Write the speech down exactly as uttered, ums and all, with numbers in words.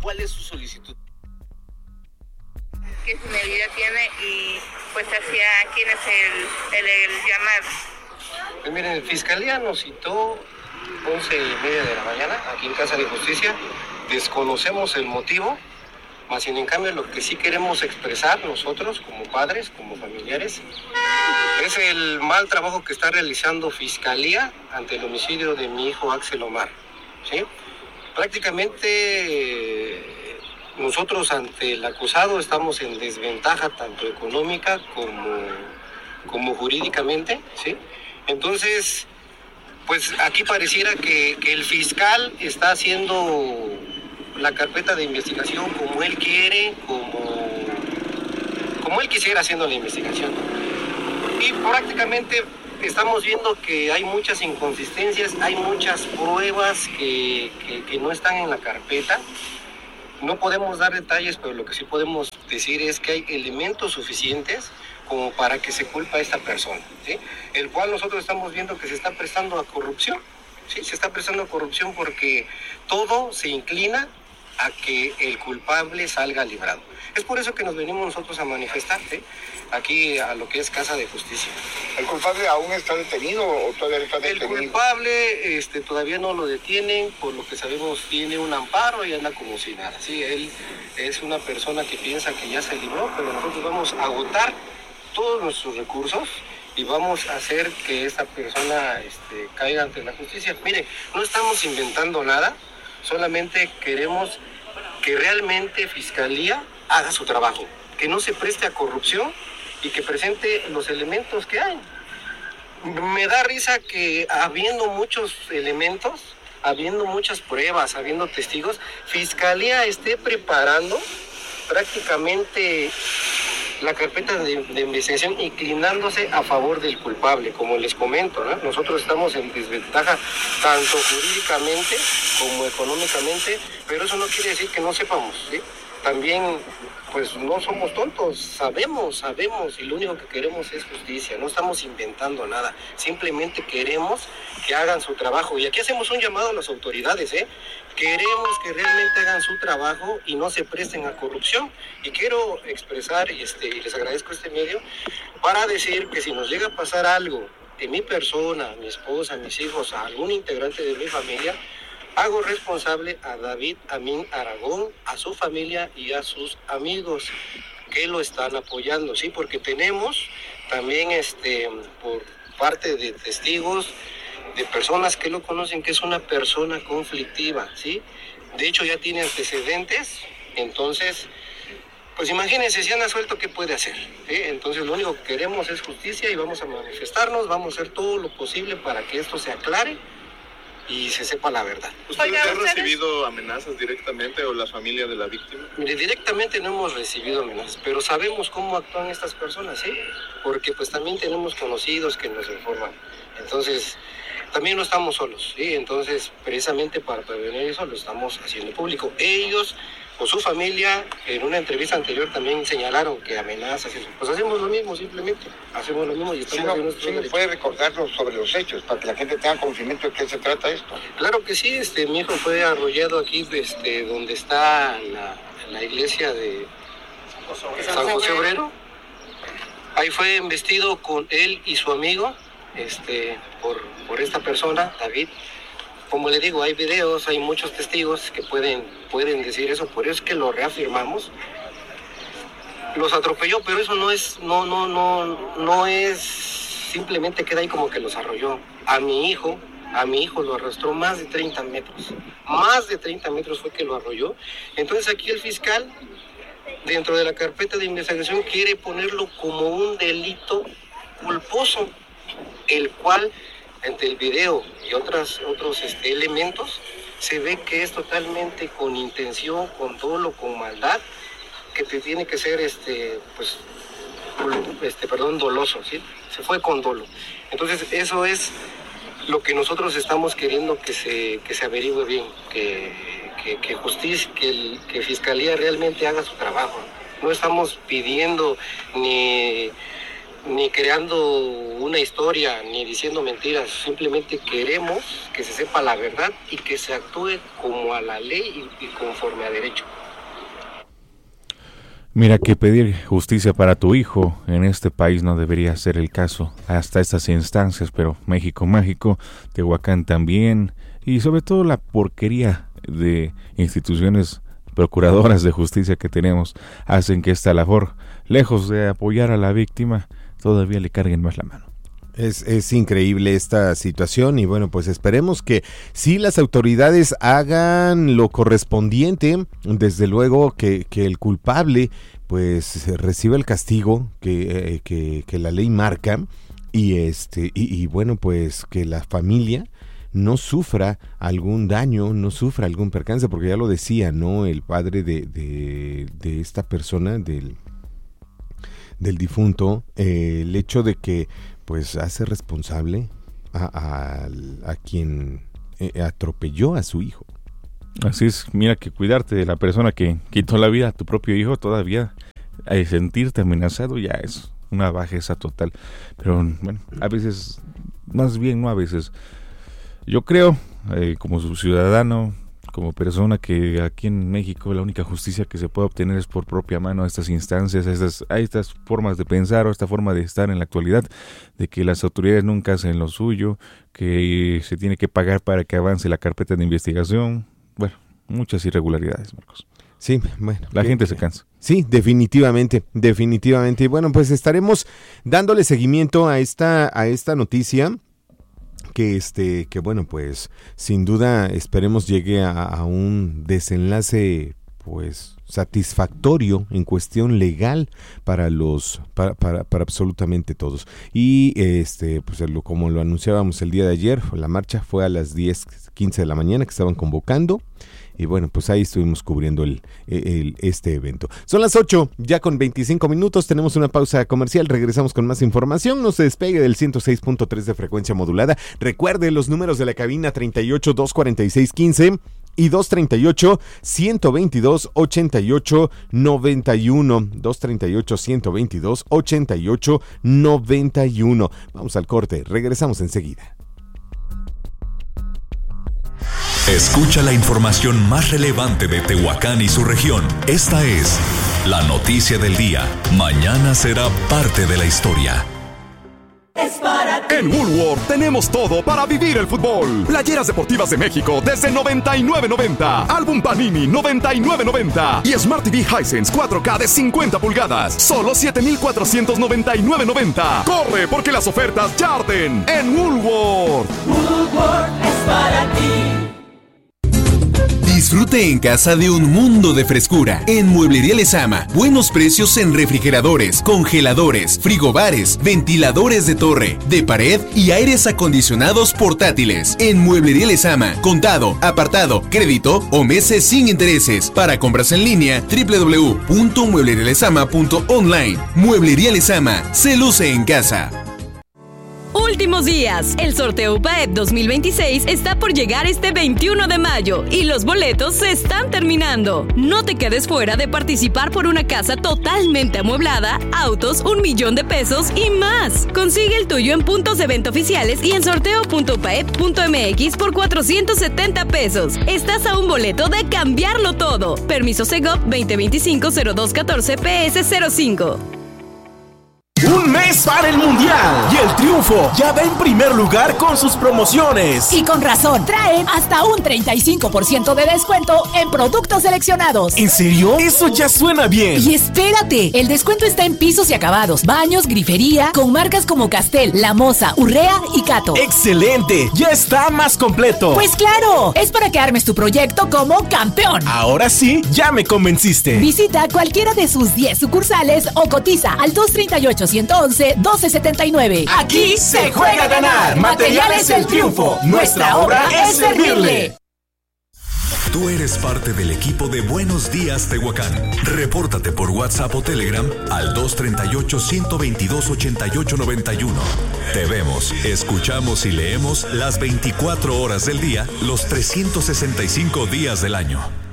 ¿Cuál es su solicitud? ¿Qué finalidad tiene y pues hacia quién es el, el, el llamado? Pues miren, Fiscalía nos citó once y media de la mañana aquí en Casa de Justicia. Desconocemos el motivo, más sin en cambio lo que sí queremos expresar nosotros como padres, como familiares, es el mal trabajo que está realizando Fiscalía ante el homicidio de mi hijo Axel Omar, ¿sí? Prácticamente nosotros ante el acusado estamos en desventaja tanto económica como, como jurídicamente, ¿sí? Entonces, pues aquí pareciera que, que el fiscal está haciendo la carpeta de investigación como él quiere, como, como él quisiera haciendo la investigación. Y prácticamente estamos viendo que hay muchas inconsistencias, hay muchas pruebas que, que, que no están en la carpeta. No podemos dar detalles, pero lo que sí podemos decir es que hay elementos suficientes como para que se culpe a esta persona, ¿sí? El cual nosotros estamos viendo que se está prestando a corrupción, ¿sí? Se está prestando a corrupción porque todo se inclina a que el culpable salga librado. Es por eso que nos venimos nosotros a manifestar, ¿sí? Aquí a lo que es Casa de Justicia. ¿El culpable aún está detenido o todavía está detenido? El culpable este, todavía no lo detienen, por lo que sabemos tiene un amparo y anda como si nada. Sí, él es una persona que piensa que ya se libró, pero nosotros vamos a agotar todos nuestros recursos y vamos a hacer que esta persona este, caiga ante la justicia. Mire, no estamos inventando nada, solamente queremos que realmente Fiscalía haga su trabajo, que no se preste a corrupción y que presente los elementos que hay. Me da risa que habiendo muchos elementos, habiendo muchas pruebas, habiendo testigos, Fiscalía esté preparando prácticamente la carpeta de, de investigación inclinándose a favor del culpable, como les comento, ¿no? Nosotros estamos en desventaja tanto jurídicamente como económicamente, pero eso no quiere decir que no sepamos, ¿sí? También, pues no somos tontos, sabemos, sabemos, y lo único que queremos es justicia, no estamos inventando nada, simplemente queremos que hagan su trabajo, y aquí hacemos un llamado a las autoridades, ¿eh? Queremos que realmente hagan su trabajo y no se presten a corrupción, y quiero expresar, y, este, y les agradezco este medio, para decir que si nos llega a pasar algo de mi persona, mi esposa, mis hijos, a algún integrante de mi familia, hago responsable a David Amin Aragón, a su familia y a sus amigos que lo están apoyando, ¿sí? Porque tenemos también este, por parte de testigos, de personas que lo conocen, que es una persona conflictiva, ¿sí? De hecho ya tiene antecedentes, entonces, pues imagínense, si anda suelto, ¿qué puede hacer? ¿Sí? Entonces lo único que queremos es justicia y vamos a manifestarnos, vamos a hacer todo lo posible para que esto se aclare y se sepa la verdad. ¿Ustedes han recibido amenazas directamente o la familia de la víctima? Mire, directamente no hemos recibido amenazas, pero sabemos cómo actúan estas personas, ¿sí? Porque pues también tenemos conocidos que nos informan. Entonces, también no estamos solos, ¿sí? Entonces, precisamente para prevenir eso lo estamos haciendo público. Ellos o su familia en una entrevista anterior también señalaron que amenazas y eso. Pues hacemos lo mismo, simplemente. Hacemos lo mismo y estamos sí, no, en nuestro sí, derecho. ¿Puede recordarnos sobre los hechos para que la gente tenga conocimiento de qué se trata esto? Claro que sí, este, mi hijo fue arrollado aquí este, donde está la, la iglesia de San José Obrero. Ahí fue embestido con él y su amigo este, por, por esta persona, David. Como le digo, hay videos, hay muchos testigos que pueden, pueden decir eso, por eso es que lo reafirmamos. Los atropelló, pero eso no es, no, no, no, no es, simplemente queda ahí como que los arrolló. A mi hijo, a mi hijo lo arrastró más de treinta metros, más de treinta metros fue que lo arrolló. Entonces aquí el fiscal, dentro de la carpeta de investigación, quiere ponerlo como un delito culposo, el cual, entre el video y otras, otros este, elementos, se ve que es totalmente con intención, con dolo, con maldad, que te tiene que ser, este, pues, este, perdón, doloso, ¿sí? Se fue con dolo. Entonces, eso es lo que nosotros estamos queriendo que se, que se averigüe bien, que, que, que justicia, que, el, que Fiscalía realmente haga su trabajo. No estamos pidiendo ni... ni creando una historia, ni diciendo mentiras, simplemente queremos que se sepa la verdad y que se actúe como a la ley y, y conforme a derecho. Mira que pedir justicia para tu hijo en este país no debería ser el caso hasta estas instancias, pero México mágico, Tehuacán también, y sobre todo la porquería de instituciones procuradoras de justicia que tenemos hacen que esta labor, lejos de apoyar a la víctima, todavía le carguen más la mano. Es, es increíble esta situación y bueno, pues esperemos que sí las autoridades hagan lo correspondiente, desde luego que, que el culpable pues reciba el castigo que, eh, que, que la ley marca y, este, y, y bueno, pues que la familia no sufra algún daño, no sufra algún percance, porque ya lo decía, ¿no? El padre de, de, de esta persona, del, del difunto, eh, el hecho de que pues hace responsable a, a, a quien eh, atropelló a su hijo. Así es, mira que cuidarte de la persona que quitó la vida a tu propio hijo, todavía eh, sentirte amenazado ya es una bajeza total. Pero bueno, a veces, más bien no a veces, yo creo, eh, como su ciudadano, como persona, que aquí en México la única justicia que se puede obtener es por propia mano a estas instancias, a estas, a estas formas de pensar o esta forma de estar en la actualidad, de que las autoridades nunca hacen lo suyo, que se tiene que pagar para que avance la carpeta de investigación. Bueno, muchas irregularidades, Marcos. Sí, bueno. La que, gente se cansa. Sí, definitivamente, definitivamente. Y bueno, pues estaremos dándole seguimiento a esta, a esta noticia. Que este, que bueno, pues sin duda esperemos llegue a, a un desenlace pues satisfactorio en cuestión legal para los, para, para, para absolutamente todos. Y este, pues lo, como lo anunciábamos el día de ayer, la marcha fue a las diez quince de la mañana que estaban convocando. Y bueno, pues ahí estuvimos cubriendo el, el, este evento. Son las ocho, ya con veinticinco minutos, tenemos una pausa comercial, regresamos con más información, no se despegue del ciento seis punto tres de frecuencia modulada. Recuerde los números de la cabina treinta y ocho, doscientos cuarenta y seis, quince y doscientos treinta y ocho, ciento veintidós, ochenta y ocho, noventa y uno, doscientos treinta y ocho, ciento veintidós, ochenta y ocho, noventa y uno. Vamos al corte, regresamos enseguida. Escucha la información más relevante de Tehuacán y su región. Esta es la noticia del día. Mañana será parte de la historia. Es para ti. En Woolworth tenemos todo para vivir el fútbol. Playeras deportivas de México desde noventa y nueve noventa. Álbum Panini noventa y nueve noventa. Y Smart T V Hisense cuatro K de cincuenta pulgadas. Solo siete mil cuatrocientos noventa y nueve noventa. Corre porque las ofertas ya arden en Woolworth. Woolworth es para ti. Disfrute en casa de un mundo de frescura. En Mueblería Lezama, buenos precios en refrigeradores, congeladores, frigobares, ventiladores de torre, de pared y aires acondicionados portátiles. En Mueblería Lezama, contado, apartado, crédito o meses sin intereses. Para compras en línea, doble u doble u doble u punto mueblería lezama punto online. Mueblería Lezama, se luce en casa. Últimos días. El sorteo U P A E P dos mil veintiséis está por llegar este veintiuno de mayo y los boletos se están terminando. No te quedes fuera de participar por una casa totalmente amueblada, autos, un millón de pesos y más. Consigue el tuyo en puntos de venta oficiales y en sorteo punto u p a e p punto m x por cuatrocientos setenta pesos. Estás a un boleto de cambiarlo todo. Permiso Segov veinte veinticinco cero dos catorce P S cero cinco. Un mes para el Mundial y el Triunfo ya va en primer lugar con sus promociones. Y con razón, traen hasta un treinta y cinco por ciento de descuento en productos seleccionados. ¿En serio? Eso ya suena bien. Y espérate, el descuento está en pisos y acabados, baños, grifería, con marcas como Castel, La Moza, Urrea y Cato. ¡Excelente! Ya está más completo. Pues claro, es para que armes tu proyecto como campeón. Ahora sí, ya me convenciste. Visita cualquiera de sus diez sucursales o cotiza al dos treinta y ocho, ciento once, doce setenta y nueve. Aquí se juega a ganar. Materiales El Triunfo. Nuestra obra es servirle. Tú eres parte del equipo de Buenos Días Tehuacán. Repórtate por WhatsApp o Telegram al dos treinta y ocho, ciento veintidós, ochenta y ocho noventa y uno. Te vemos, escuchamos y leemos las veinticuatro horas del día, los trescientos sesenta y cinco días del año.